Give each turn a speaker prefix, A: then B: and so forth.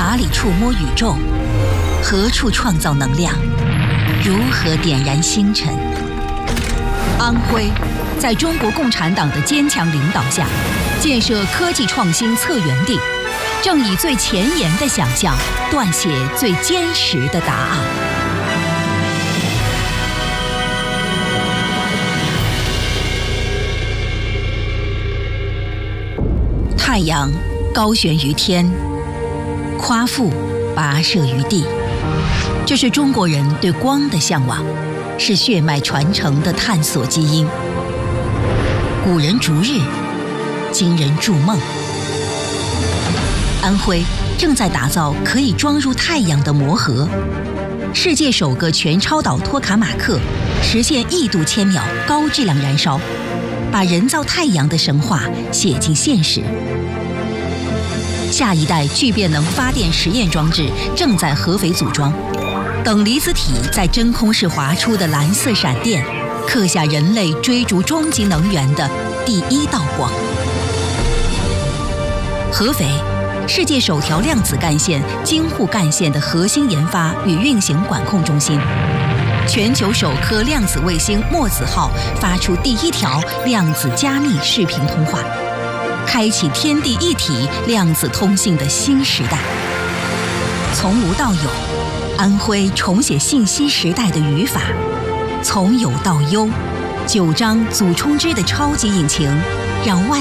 A: 哪里触摸宇宙？何处创造能量？如何点燃星辰？安徽在中国共产党的坚强领导下，建设科技创新策源地，正以最前沿的想象撰写最坚实的答案。太阳高悬于天，夸父跋涉于地，这是中国人对光的向往，是血脉传承的探索基因。古人逐日，今人筑梦。安徽正在打造可以装入太阳的魔盒，世界首个全超导托卡马克实现1度千秒高质量燃烧，把人造太阳的神话写进现实。下一代聚变能发电实验装置正在合肥组装，等离子体在真空室划出的蓝色闪电，刻下人类追逐终极能源的第一道光。合肥，世界首条量子干线京沪干线的核心研发与运行管控中心，全球首颗量子卫星墨子号发出第一条量子加密视频通话，开启天地一体量子通信的新时代。从无到有，安徽重写信息时代的语法；从有到优，9张祖冲之的超级引擎，让万